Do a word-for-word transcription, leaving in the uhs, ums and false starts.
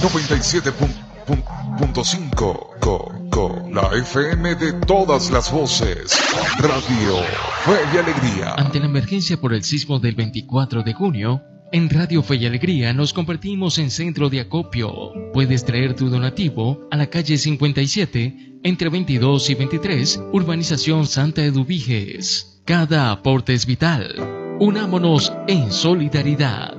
noventa y siete punto cinco, co, co, la F M de todas las voces. Radio Fe y Alegría. Ante la emergencia por el sismo del veinticuatro de junio, en Radio Fe y Alegría nos convertimos en centro de acopio. Puedes traer tu donativo a la calle cincuenta y siete, entre veintidós y veintitrés, Urbanización Santa Eduviges. Cada aporte es vital. Unámonos en solidaridad.